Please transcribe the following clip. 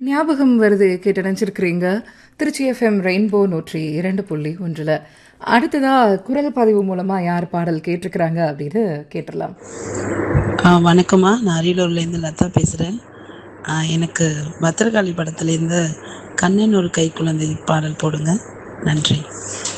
ஞாபகம் வருது கேட்டு நினச்சிருக்கிறீங்க. Trichy FM rainbow 102.1. அடுத்ததா குரல் பதிவு மூலமா யார் பாடல் கேட்டிருக்கிறாங்க அப்படின்னு கேட்டுடலாம். வணக்கம்மா, நான் அரியலூர்லேருந்து லதா பேசுகிறேன். எனக்கு பத்திரகாளி படத்துலேருந்து கண்ணன் ஒரு கை குழந்தை பாடல் போடுங்க. நன்றி.